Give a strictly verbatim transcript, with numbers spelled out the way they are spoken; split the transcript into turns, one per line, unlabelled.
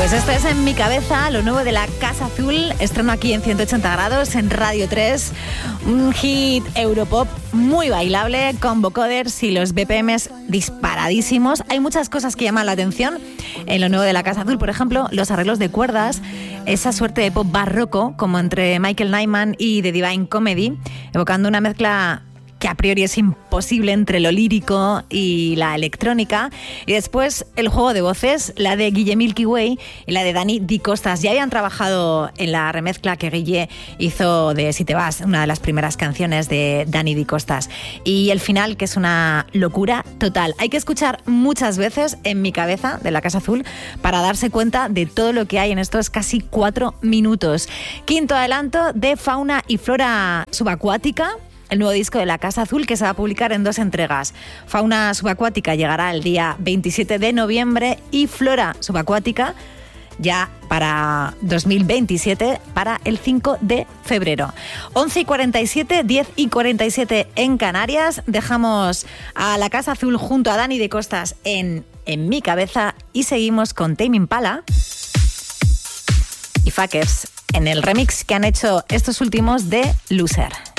Pues esto es En mi cabeza, lo nuevo de la Casa Azul, estreno aquí en ciento ochenta grados en Radio tres, un hit europop muy bailable, con vocoders y los B P Ms disparadísimos. Hay muchas cosas que llaman la atención en lo nuevo de la Casa Azul, por ejemplo, los arreglos de cuerdas, esa suerte de pop barroco, como entre Michael Nyman y The Divine Comedy, evocando una mezcla que a priori es imposible entre lo lírico y la electrónica. Y después el juego de voces, la de Guille Milky Way y la de Dani Di Costas. Ya habían trabajado en la remezcla que Guille hizo de Si te vas, una de las primeras canciones de Dani Di Costas. Y el final, que es una locura total. Hay que escuchar muchas veces En mi cabeza, de la Casa Azul, para darse cuenta de todo lo que hay en estos casi cuatro minutos. Quinto adelanto de Fauna y Flora Subacuática, el nuevo disco de la Casa Azul, que se va a publicar en dos entregas. Fauna Subacuática llegará el día veintisiete de noviembre y Flora Subacuática ya para dos mil veintisiete, para el cinco de febrero. once y cuarenta y siete, diez y cuarenta y siete en Canarias. Dejamos a la Casa Azul junto a Dani de Costas en En mi cabeza y seguimos con Tame Impala y Fuckers en el remix que han hecho estos últimos de Loser.